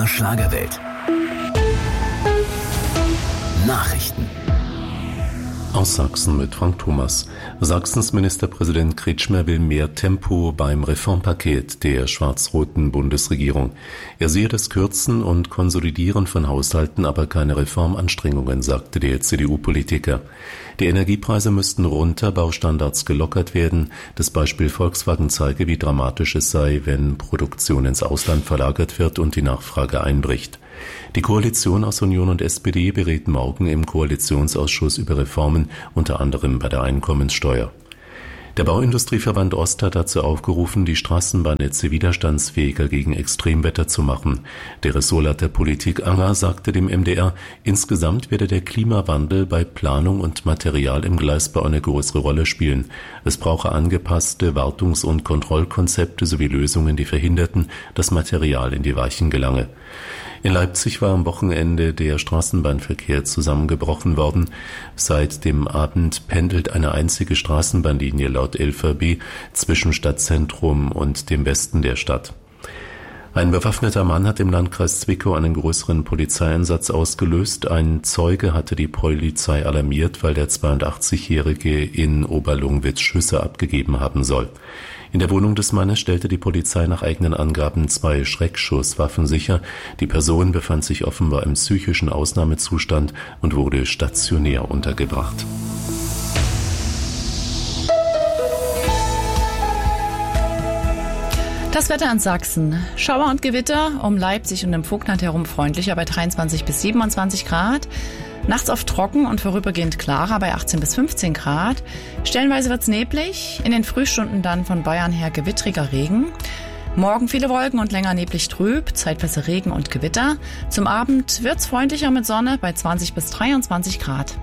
MDR Schlagerwelt. Nachrichten. Aus Sachsen mit Frank Thomas. Sachsens Ministerpräsident Kretschmer will mehr Tempo beim Reformpaket der schwarz-roten Bundesregierung. Er sehe das Kürzen und Konsolidieren von Haushalten aber keine Reformanstrengungen, sagte der CDU-Politiker. Die Energiepreise müssten runter, Baustandards gelockert werden. Das Beispiel Volkswagen zeige, wie dramatisch es sei, wenn Produktion ins Ausland verlagert wird und die Nachfrage einbricht. Die Koalition aus Union und SPD berät morgen im Koalitionsausschuss über Reformen, unter anderem bei der Einkommenssteuer. Der Bauindustrieverband Ost hat dazu aufgerufen, die Straßenbahnnetze widerstandsfähiger gegen Extremwetter zu machen. Der Ressortleiter Politik Anger sagte dem MDR, insgesamt werde der Klimawandel bei Planung und Material im Gleisbau eine größere Rolle spielen. Es brauche angepasste Wartungs- und Kontrollkonzepte sowie Lösungen, die verhinderten, dass Material in die Weichen gelange. In Leipzig war am Wochenende der Straßenbahnverkehr zusammengebrochen worden. Seit dem Abend pendelt eine einzige Straßenbahnlinie laut LVB zwischen Stadtzentrum und dem Westen der Stadt. Ein bewaffneter Mann hat im Landkreis Zwickau einen größeren Polizeieinsatz ausgelöst. Ein Zeuge hatte die Polizei alarmiert, weil der 82-Jährige in Oberlungwitz Schüsse abgegeben haben soll. In der Wohnung des Mannes stellte die Polizei nach eigenen Angaben 2 Schreckschusswaffen sicher. Die Person befand sich offenbar im psychischen Ausnahmezustand und wurde stationär untergebracht. Das Wetter in Sachsen. Schauer und Gewitter um Leipzig und im Vogtland herum freundlicher bei 23 bis 27 Grad. Nachts oft trocken und vorübergehend klarer bei 18 bis 15 Grad. Stellenweise wird's neblig, in den Frühstunden dann von Bayern her gewittriger Regen. Morgen viele Wolken und länger neblig trüb, zeitweise Regen und Gewitter. Zum Abend wird's freundlicher mit Sonne bei 20 bis 23 Grad.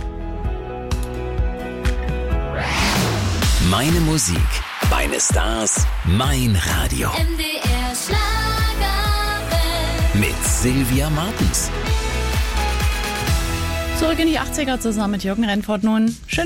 Meine Musik, meine Stars, mein Radio. MDR Schlagerwelt. Mit Sylvia Martens. Zurück in die 80er zusammen mit Jürgen Rennfort nun. Schön